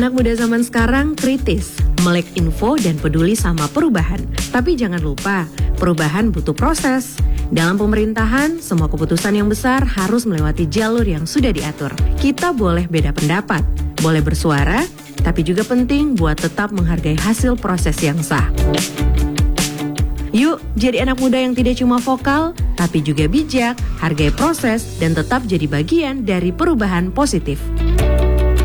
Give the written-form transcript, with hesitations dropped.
Anak muda zaman sekarang kritis, melek info dan peduli sama perubahan. Tapi jangan lupa, perubahan butuh proses. Dalam pemerintahan, semua keputusan yang besar harus melewati jalur yang sudah diatur. Kita boleh beda pendapat, boleh bersuara, tapi juga penting buat tetap menghargai hasil proses yang sah. Yuk, jadi anak muda yang tidak cuma vokal, tapi juga bijak, hargai proses, dan tetap jadi bagian dari perubahan positif.